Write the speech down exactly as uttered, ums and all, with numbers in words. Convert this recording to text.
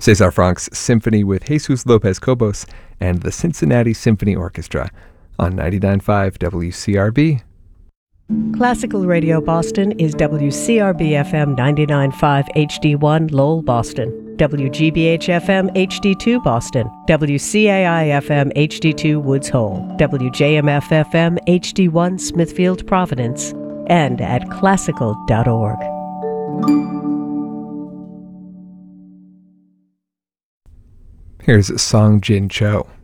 Cesar Frank's Symphony with Jesus Lopez Cobos and the Cincinnati Symphony Orchestra on ninety-nine point five W C R B. Classical Radio Boston is W C R B F M ninety-nine point five H D one Lowell, Boston, W G B H F M H D two Boston, W C A I F M H D two Woods Hole, W J M F F M H D one Smithfield, Providence, and at classical dot org. Here's Song Jin Cho.